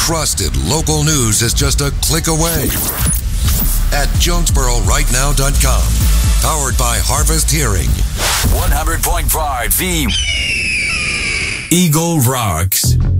Trusted local news is just a click away at JonesboroRightNow.com. Powered by Harvest Hearing. 100.5 The Eagle Rocks.